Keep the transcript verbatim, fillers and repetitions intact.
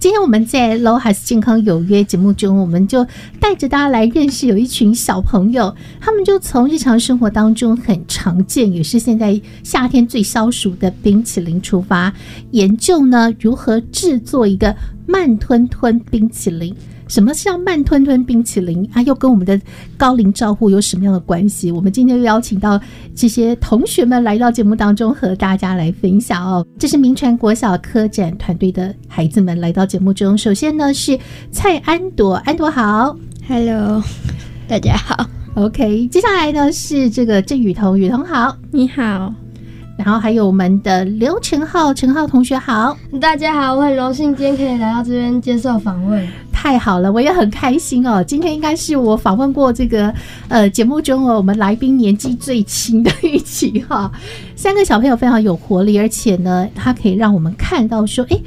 今天我们在 LOHAS 健康有约节目中，我们就带着大家来认识有一群小朋友，他们就从日常生活当中很常见，也是现在夏天最消暑的冰淇淋出发，研究呢如何制作一个慢吞吞冰淇淋。什么叫慢吞吞冰淇淋啊？又跟我们的高龄照护有什么样的关系？我们今天又邀请到这些同学们来到节目当中和大家来分享哦。这是民传国小科展团队的孩子们来到节目中。首先呢是蔡安朵，安朵好 ，Hello， 大家好 ，OK。接下来呢是这个郑雨桐，雨桐好， 你好。 然后还有我们的刘成浩，成浩同学好， 大家好，我很荣幸今天可以来到这边接受访问。 太好了，我也很开心哦。今天应该是我访问过这个呃节目中哦，我们来宾年纪最轻的一期哈。三个小朋友非常有活力，而且呢，他可以让我们看到说，哎，